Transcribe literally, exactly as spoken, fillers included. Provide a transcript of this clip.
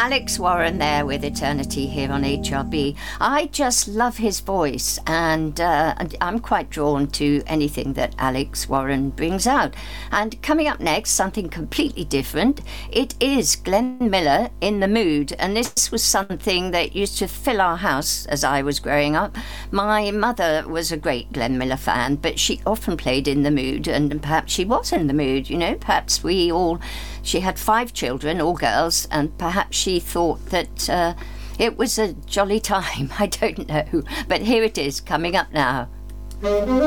Alex Warren there with Eternity here on H R B. I just love his voice, and uh, I'm quite drawn to anything that Alex Warren brings out. And coming up next, something completely different. It is Glenn Miller, In the Mood, and this was something that used to fill our house as I was growing up. My mother was a great Glenn Miller fan, but she often played In the Mood, and perhaps she was in the mood, you know, perhaps we all... She had five children, all girls, and perhaps she thought that uh, it was a jolly time. I don't know. But here it is, coming up now.